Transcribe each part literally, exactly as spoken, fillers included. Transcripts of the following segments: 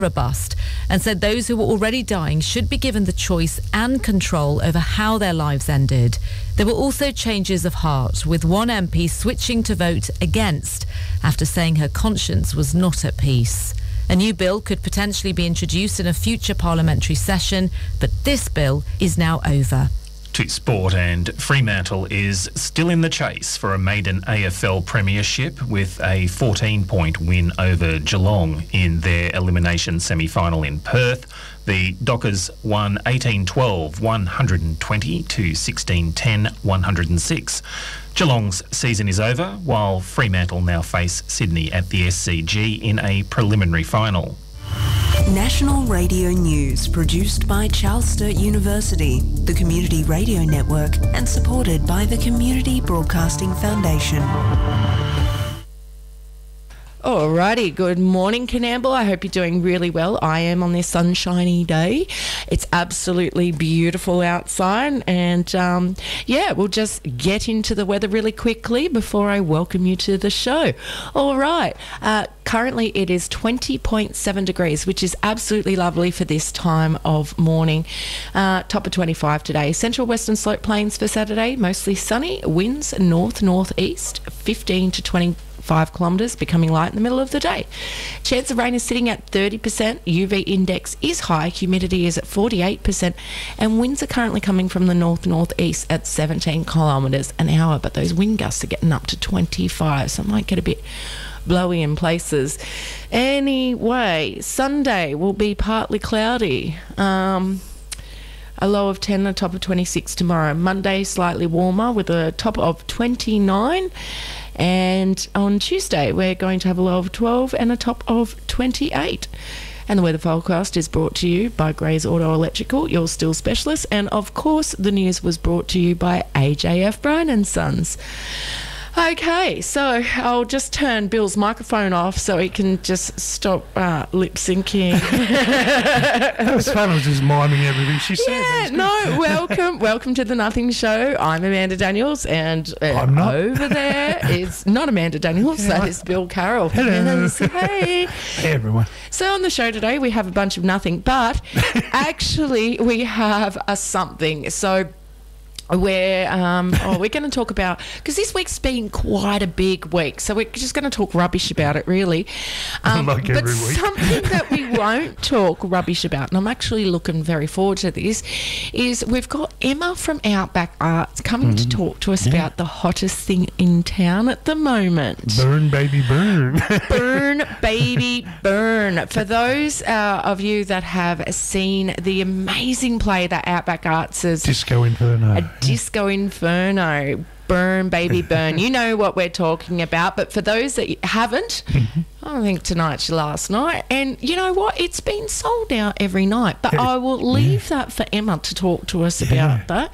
robust and said those who were already dying should be given the choice and control over how their lives ended. There were also changes of heart, with one M P switching to vote against after saying her conscience was not at peace. A new bill could potentially be introduced in a future parliamentary session, but this bill is now over. To sport, and Fremantle is still in the chase for a maiden A F L premiership with a fourteen-point win over Geelong in their elimination semi-final in Perth. The Dockers won eighteen twelve, one twenty to sixteen ten, one oh six. Geelong's season is over, while Fremantle now face Sydney at the S C G in a preliminary final. National Radio News, produced by Charles Sturt University, the Community Radio Network, and supported by the Community Broadcasting Foundation. Alrighty, good morning, Coonamble. I hope you're doing really well. I am on this sunshiny day. It's absolutely beautiful outside, and um, yeah, we'll just get into the weather really quickly before I welcome you to the show. All right, uh, currently it is twenty point seven degrees, which is absolutely lovely for this time of morning. Uh, top of twenty-five today. Central Western Slope Plains for Saturday, mostly sunny. Winds north-northeast, fifteen to twenty five kilometres, becoming light in the middle of the day. Chance of rain is sitting at thirty percent. U V index is high. Humidity is at forty-eight percent. And winds are currently coming from the north-northeast at seventeen kilometres an hour. But those wind gusts are getting up to twenty-five, so it might get a bit blowy in places. Anyway, Sunday will be partly cloudy. Um... A low of ten, a top of twenty-six tomorrow. Monday, slightly warmer with a top of twenty-nine. And on Tuesday, we're going to have a low of twelve and a top of twenty-eight. And the weather forecast is brought to you by Gray's Auto Electrical, your steel specialist. And, of course, the news was brought to you by A J F Bryan and Sons. Okay, so I'll just turn Bill's microphone off so he can just stop uh, lip syncing. That was fun. I was just miming everything she said. Yeah, no, welcome, welcome to the Nothing Show. I'm Amanda Daniels, and uh, I'm not. over there is not Amanda Daniels. Yeah, that I- is Bill Carroll. Hello. Yes, hey. Hey, everyone. So on the show today, we have a bunch of nothing, but actually we have a something. So. Where um, oh, we're going to talk about, because this week's been quite a big week, so we're just going to talk rubbish about it, really. Um, Like but every week. something that we won't talk rubbish about, and I'm actually looking very forward to this, is we've got Emma from Outback Arts coming to talk to us Yeah. about the hottest thing in town at the moment. Burn, baby, burn. Burn, baby, burn. For those uh, of you that have seen the amazing play that Outback Arts has, Disco Inferno. a Disco Inferno, Burn, Baby, Burn. You know what we're talking about. But for those that haven't, I think tonight's your last night. And you know what? It's been sold out every night. But I will leave that for Emma to talk to us Yeah. about that.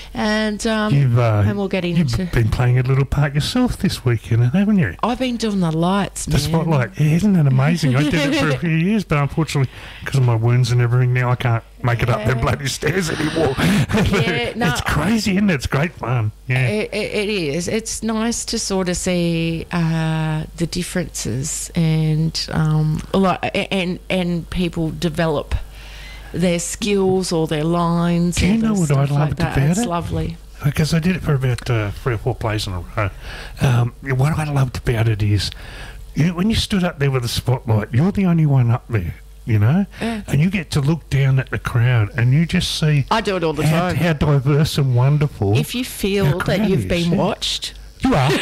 And um, You've, uh, and we'll get you've into... been playing a little part yourself this weekend, haven't you? I've been doing the lights, man. The spotlight. Yeah, isn't that amazing? I did it for a few years, but unfortunately, because of my wounds and everything now, I can't make it up them bloody stairs anymore. Yeah, no, it's crazy, isn't it? It's great fun. Yeah. It, it, it is. It's nice to sort of see uh, the differences and um, a lot, and and people develop their skills or their lines. Do you or know the what I stuff like loved that. about It's it? lovely. Because I did it for about uh, three or four plays in a row. Um, what I loved about it is, you know, when you stood up there with the spotlight, you're the only one up there, you know? Yeah. And you get to look down at the crowd and you just see I do it all the how, time. how diverse and wonderful. If you feel How that you've creative, been yeah. watched, You are.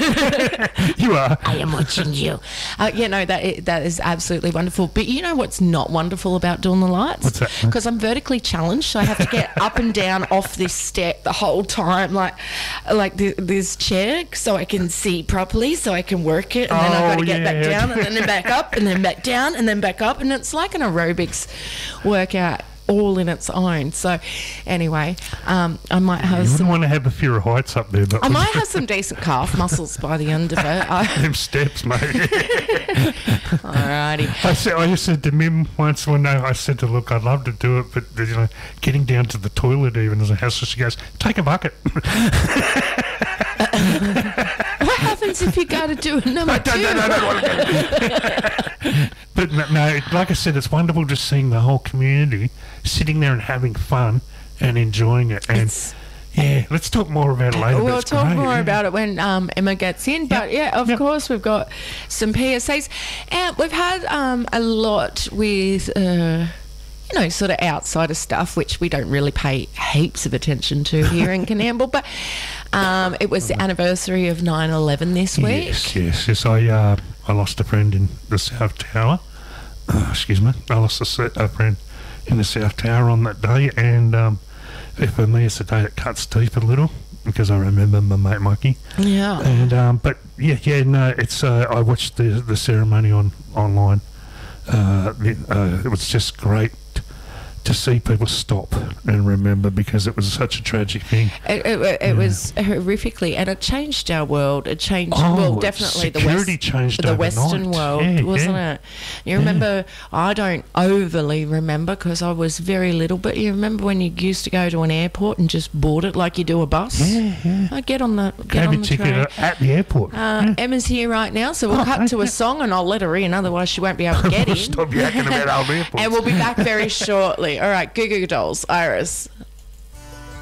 You are. I am watching you. Uh, yeah, no, that i- that is absolutely wonderful. But you know what's not wonderful about doing the lights? What's that? Because I'm vertically challenged, so I have to get up and down off this step the whole time, like like th- this chair, so I can see properly, so I can work it, and then I've got to Oh, get back yeah. down, and then back up, and then back down, and then back up, and it's like an aerobics workout all in its own. So anyway, um, I might have You wouldn't some... want to have a fear of heights up there. But I might have some decent calf muscles by the end of it. I, them steps, mate. alrighty. I said, I just said to Mim once when I, I said to her, look, I'd love to do it, but you know, getting down to the toilet even as a house, so she goes, take a bucket. What happened happens if you go to do number No, two? no, no, no, no, no. But no, no, like I said, it's wonderful just seeing the whole community sitting there and having fun and enjoying it. And It's- yeah, let's talk more about it later. We'll talk more about it when um, Emma gets in. But Yep. yeah, of Yep. course, we've got some P S As. And we've had um, a lot with, uh, you know, sort of outsider stuff, which we don't really pay heaps of attention to here in Canamble. But um, it was the anniversary of nine eleven this week. Yes, yes, yes. I uh, I lost a friend in the South Tower. Uh, excuse me. I lost a, se- a friend in the South Tower on that day, and um, for me, it's a day that cuts deep a little because I remember my mate Mikey. Yeah. And um, but yeah, yeah, no, it's. Uh, I watched the the ceremony on online. Uh, the, uh, it was just great to see people stop and remember because it was such a tragic thing. It, it, it Yeah. was horrifically, and it changed our world. It changed, Oh, well, definitely the security West, changed the Western overnight. world, Yeah, wasn't yeah. it? You remember? I don't overly remember because I was very little, but you remember when you used to go to an airport and just board it like you do a bus? Yeah, yeah. I get on the get Have on your the ticket train. at- at the airport. Uh, Yeah. Emma's here right now, so we'll Oh, cut to a okay. song and I'll let her in. Otherwise, she won't be able to get in. Stop yakking about old airports. And we'll be back very shortly. All right, Goo Goo Dolls, Iris.